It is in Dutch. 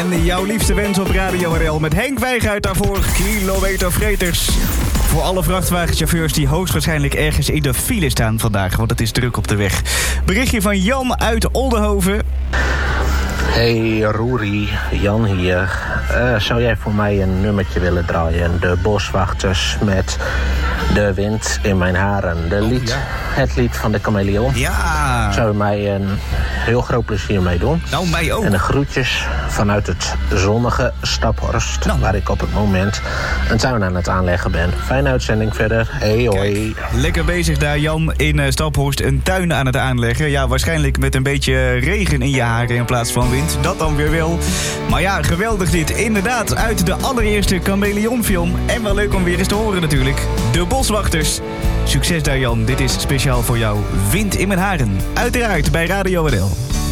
En jouw liefste wens op Radio RL met Henk Wijngaard daarvoor. Kilometervreters. Voor alle vrachtwagenchauffeurs die hoogstwaarschijnlijk ergens in de file staan vandaag. Want het is druk op de weg. Berichtje van Jan uit Oldenhoven. Hey Roerie, Jan hier. Zou jij voor mij een nummertje willen draaien? De Boswachters met De Wind in Mijn Haren. Het lied van de Chameleon. Ja. Zou je mij een heel groot plezier mee doen. Nou, mij ook. En de groetjes vanuit het zonnige Staphorst. Nou. Waar ik op het moment een tuin aan het aanleggen ben. Fijne uitzending verder. Hey hoi. Kijk, lekker bezig daar Jan in Staphorst. Een tuin aan het aanleggen. Ja, waarschijnlijk met een beetje regen in je haren in plaats van wind. Dat dan weer wel. Maar ja, geweldig dit. Inderdaad, uit de allereerste Chameleon-film. En wel leuk om weer eens te horen natuurlijk. De Boswachters. Succes daar Jan. Dit is speciaal voor jou. Wind in mijn haren. Uiteraard bij Radio RL.